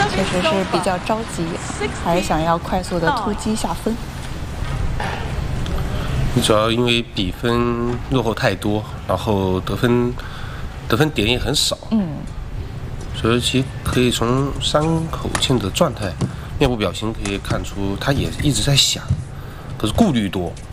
确实是比较着急，还是想要快速的突击下分。 你主要因为比分落后太多，然后得分点也很少，所以其实可以从山口茜的状态、面部表情可以看出，他也一直在想，可是顾虑多，